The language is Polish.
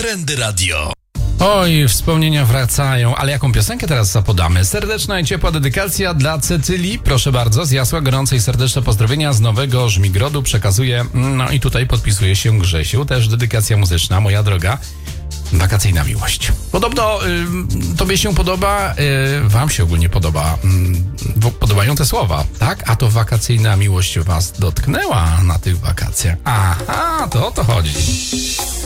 Trendy Radio. Oj, wspomnienia wracają, ale jaką piosenkę teraz zapodamy? Serdeczna i ciepła dedykacja dla Cecylii, proszę bardzo, z Jasła gorące i serdeczne pozdrowienia z Nowego Żmigrodu przekazuje, no i tutaj podpisuje się Grzesiu, też dedykacja muzyczna, moja droga, wakacyjna miłość. Podobno tobie się podoba, wam się ogólnie podoba, podobają te słowa, tak? A to wakacyjna miłość was dotknęła na tych wakacjach. Aha, to o to chodzi.